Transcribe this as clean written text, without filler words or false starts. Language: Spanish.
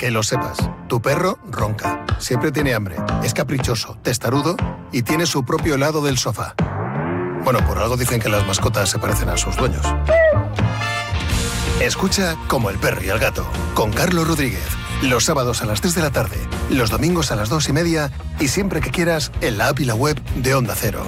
Que lo sepas, tu perro ronca, siempre tiene hambre, es caprichoso, testarudo y tiene su propio lado del sofá. Bueno, por algo dicen que las mascotas se parecen a sus dueños. Escucha Como el perro y el gato, con Carlos Rodríguez. Los sábados a las 3 de la tarde, los domingos a las 2:30 y siempre que quieras en la app y la web de Onda Cero.